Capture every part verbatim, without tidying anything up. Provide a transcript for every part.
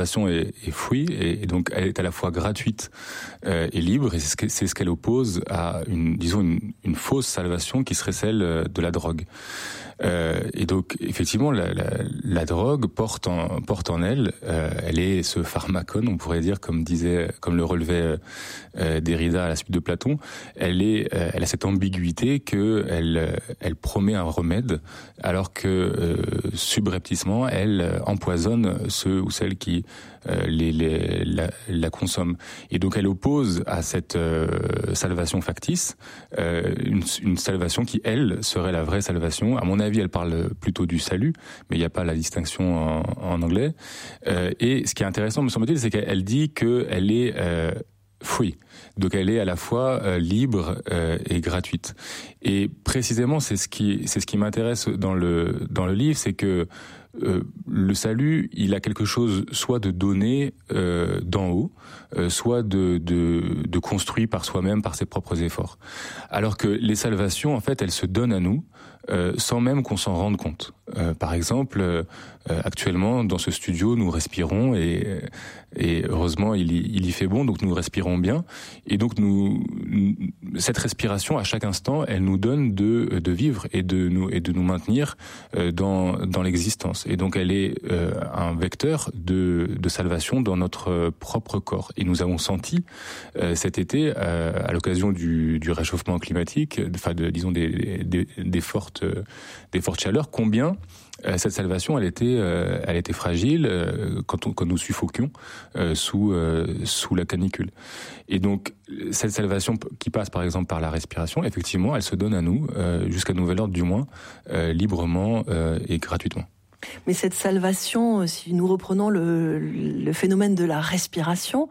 salvation est, est free, et, et donc elle est à la fois gratuite euh, et libre, et c'est ce, que, c'est ce qu'elle oppose à une, disons, une, une fausse salvation qui serait celle de la drogue. Euh, et donc, effectivement, la, la, la drogue porte en, porte en elle, euh, elle est ce pharmacon, on pourrait dire, comme disait, comme le relevait euh, Derrida à la suite de Platon. Elle est, euh, elle a cette ambiguïté que elle, elle promet un remède, alors que euh, subrepticement, elle empoisonne ceux ou celles qui euh, les, les, la, la consomment. Et donc, elle oppose à cette euh, salvation factice euh, une, une salvation qui, elle, serait la vraie salvation. À mon avis, elle parle plutôt du salut, mais il n'y a pas la distinction en, en anglais. Euh, et ce qui est intéressant, me semble-t-il, c'est qu'elle dit qu'elle est euh, free. Donc elle est à la fois euh, libre euh, et gratuite. Et précisément, c'est ce qui, c'est ce qui m'intéresse dans le dans le livre, c'est que Euh, le salut, il a quelque chose soit de donné euh, d'en haut, euh, soit de, de, de construit par soi-même, par ses propres efforts. Alors que les salvations, en fait, elles se donnent à nous euh, sans même qu'on s'en rende compte. Euh, par exemple, euh, actuellement, dans ce studio, nous respirons et, et heureusement, il y, il y fait bon, donc nous respirons bien. Et donc, nous, cette respiration, à chaque instant, elle nous donne de, de vivre et de nous, et de nous maintenir euh, dans, dans l'existence. Et donc elle est euh, un vecteur de, de salvation dans notre propre corps. Et nous avons senti euh, cet été, euh, à l'occasion du, du réchauffement climatique, enfin de, disons des, des, des fortes, des fortes chaleurs, combien euh, cette salvation, elle était, euh, elle était fragile euh, quand, on, quand nous suffoquions euh, sous, euh, sous la canicule. Et donc cette salvation qui passe par exemple par la respiration, effectivement, elle se donne à nous euh, jusqu'à nouvel ordre du moins, euh, librement euh, et gratuitement. Mais cette salvation, si nous reprenons le, le phénomène de la respiration,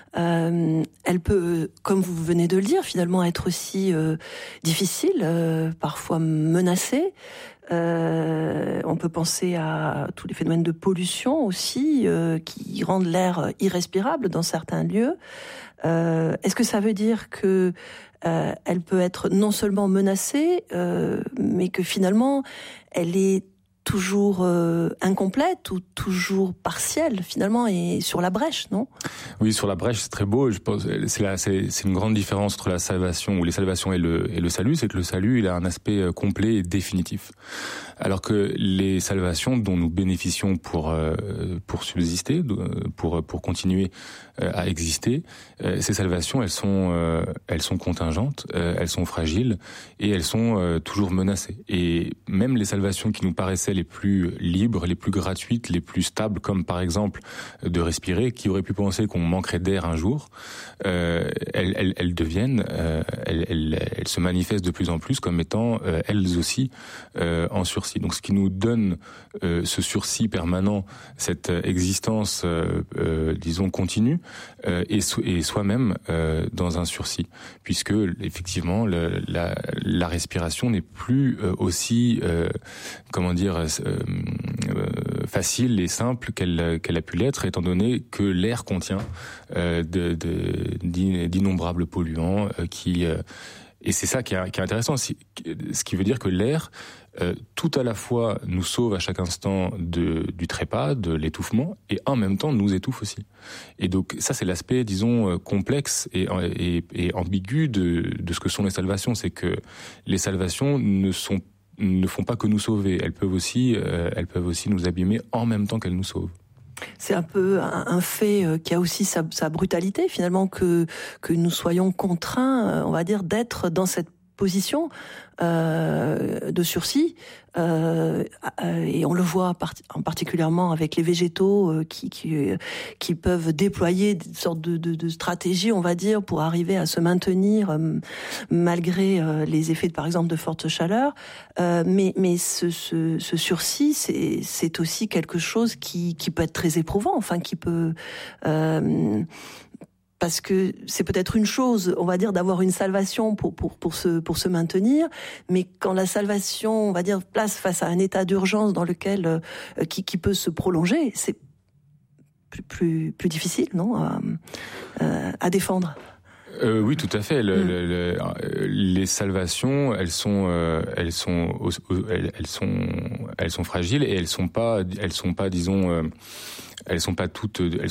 euh, elle peut, comme vous venez de le dire, finalement être aussi euh, difficile, euh, parfois menacée. Euh, on peut penser à tous les phénomènes de pollution aussi, euh, qui rendent l'air irrespirable dans certains lieux. Euh, est-ce que ça veut dire que euh, elle peut être non seulement menacée, euh, mais que finalement elle est toujours euh, incomplète ou toujours partielle finalement et sur la brèche, non ? Oui, sur la brèche, c'est très beau. Je pense c'est la, c'est, c'est une grande différence entre la salvation ou les salvations et le et le salut, c'est que le salut, il a un aspect complet et définitif. Alors que les salvations dont nous bénéficions pour euh, pour subsister, pour pour continuer euh, à exister, euh, ces salvations, elles sont euh, elles sont contingentes, euh, elles sont fragiles et elles sont euh, toujours menacées. Et même les salvations qui nous paraissaient les plus libres, les plus gratuites, les plus stables, comme par exemple de respirer, qui aurait pu penser qu'on manquerait d'air un jour, euh, elles, elles, elles deviennent, euh, elles, elles, elles se manifestent de plus en plus comme étant euh, elles aussi euh, en sursis. Donc ce qui nous donne euh, ce sursis permanent, cette existence, euh, euh, disons, continue, euh, et, so- et soi-même euh, dans un sursis, puisque effectivement le, la, la respiration n'est plus euh, aussi, euh, comment dire, euh, euh, facile et simple qu'elle, qu'elle a pu l'être, étant donné que l'air contient euh, de, de, d'innombrables polluants euh, qui... Euh, et c'est ça qui est, qui est intéressant, ce qui veut dire que l'air, euh, tout à la fois nous sauve à chaque instant de, du trépas, de l'étouffement, et en même temps nous étouffe aussi. Et donc ça c'est l'aspect, disons, complexe et, et, et ambigu de, de ce que sont les salvations, c'est que les salvations ne sont ne font pas que nous sauver, elles peuvent aussi, euh, elles peuvent aussi nous abîmer en même temps qu'elles nous sauvent. C'est un peu un, un fait qui a aussi sa, sa brutalité, finalement, que que nous soyons contraints, on va dire, d'être dans cette position euh, de sursis, euh, et on le voit part, en particulièrement avec les végétaux euh, qui, qui qui peuvent déployer des sortes de, de, de stratégies, on va dire, pour arriver à se maintenir euh, malgré euh, les effets, de, par exemple, de forte chaleur. Euh, mais mais ce, ce, ce sursis, c'est c'est aussi quelque chose qui qui peut être très éprouvant, enfin qui peut euh, parce que c'est peut-être une chose, on va dire, d'avoir une salvation pour pour pour se pour se maintenir, mais quand la salvation, on va dire, place face à un état d'urgence dans lequel euh, qui qui peut se prolonger, c'est plus plus plus difficile, non, à, euh, à défendre. Euh, oui, tout à fait. Le, mmh. le, le, les salvations, elles sont, euh, elles sont, elles, elles sont, elles sont fragiles et elles sont pas, elles sont pas, disons, euh, elles sont pas toutes, elles